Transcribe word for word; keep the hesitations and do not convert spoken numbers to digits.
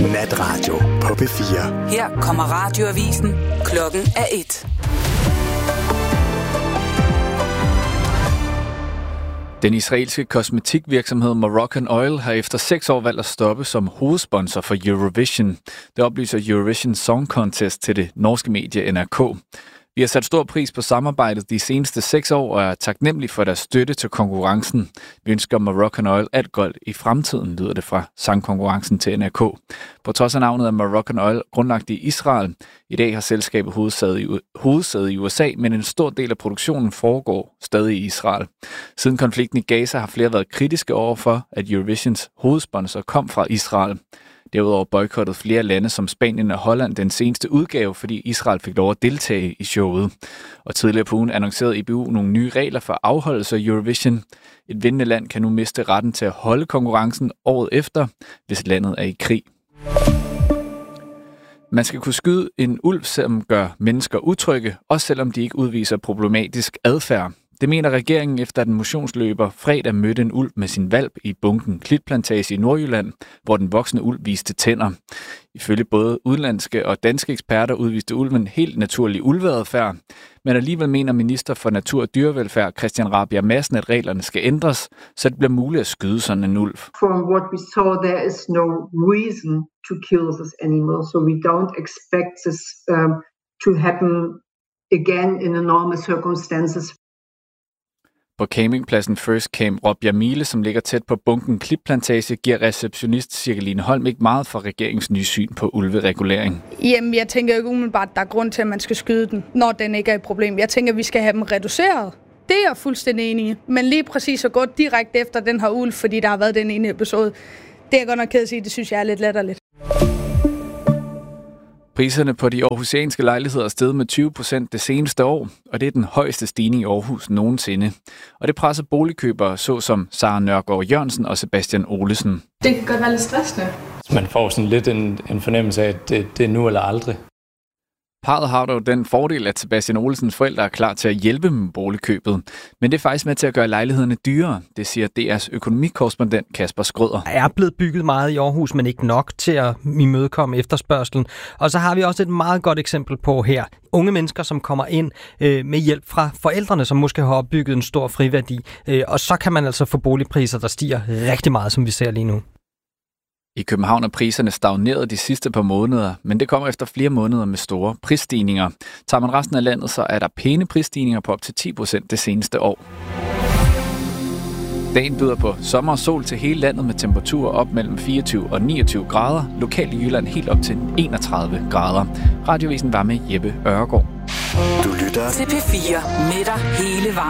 Natradio på P fire. Her kommer radioavisen. Klokken er et. Den israelske kosmetikvirksomhed Moroccan Oil har efter seks år valgt at stoppe som hovedsponsor for Eurovision. Det oplyser Eurovision Song Contest til det norske medie N R K. Vi har sat stor pris på samarbejdet de seneste seks år og er taknemmelige for deres støtte til konkurrencen. Vi ønsker Moroccan Oil alt godt i fremtiden, lyder det fra sangkonkurrencen til N R K. På trods af navnet er Moroccan Oil grundlagt i Israel. I dag har selskabet hovedsæde i, hovedsæde i U S A, men en stor del af produktionen foregår stadig i Israel. Siden konflikten i Gaza har flere været kritiske overfor, at Eurovisions hovedsponsor kom fra Israel. Derudover boykottede flere lande som Spanien og Holland den seneste udgave, fordi Israel fik lov at deltage i showet. Og tidligere på ugen annoncerede E B U nogle nye regler for afholdelse af Eurovision. Et vindende land kan nu miste retten til at holde konkurrencen året efter, hvis landet er i krig. Man skal kunne skyde en ulv, som gør mennesker utrygge, også selvom de ikke udviser problematisk adfærd. Det mener regeringen efter, at en motionsløber fredag mødte en ulv med sin hvalp i bunken Klitplantage i Nordjylland, hvor den voksne ulv viste tænder. Ifølge både udenlandske og danske eksperter udviste ulven helt naturlig ulveadfærd, men alligevel mener minister for natur og dyrevelfærd Christian Rabjerg Madsen, at reglerne skal ændres, så det bliver muligt at skyde sådan en ulv. From what we saw, there is no reason to kill this animal, so we don't expect this um, to happen again in normal circumstances. På campingpladsen First Camp Rob Jamile, som ligger tæt på bunken Klitplantage, giver receptionist Cirkeline Holm ikke meget for regeringens nye syn på ulveregulering. Jamen, jeg tænker ikke umiddelbart, at der er grund til, at man skal skyde den, når den ikke er et problem. Jeg tænker, at vi skal have dem reduceret. Det er jeg fuldstændig enig i. Men lige præcis at gå direkte efter den her ulv, fordi der har været den ene episode, det er jeg godt nok ked at sige, det synes jeg er lidt latterligt. Priserne på de aarhusianske lejligheder er steget med tyve procent det seneste år, og det er den højeste stigning i Aarhus nogensinde. Og det presser boligkøbere såsom Sara Nørgaard Jørgensen og Sebastian Olesen. Det kan godt være lidt stressende. Man får sådan lidt en, en fornemmelse af, at det, det er nu eller aldrig. Parret har dog den fordel, at Sebastian Olesens forældre er klar til at hjælpe med boligkøbet. Men det er faktisk med til at gøre lejlighederne dyrere, det siger D R's økonomikorrespondent Kasper Skrøder. Der er blevet bygget meget i Aarhus, men ikke nok til at imødekomme efterspørgselen. Og så har vi også et meget godt eksempel på her. Unge mennesker, som kommer ind øh, med hjælp fra forældrene, som måske har opbygget en stor friværdi. Øh, og så kan man altså få boligpriser, der stiger rigtig meget, som vi ser lige nu. I København er priserne stagneret de sidste par måneder, men det kommer efter flere måneder med store prisstigninger. Tager man resten af landet, så er der pæne prisstigninger på op til ti procent det seneste år. Dagen byder på sommer og sol til hele landet med temperaturer op mellem fireogtyve og niogtyve grader. Lokalt i Jylland helt op til enogtredive grader. Radiovisen var med Jeppe Ørgaard. Du lytter til P fire med dig hele vejen.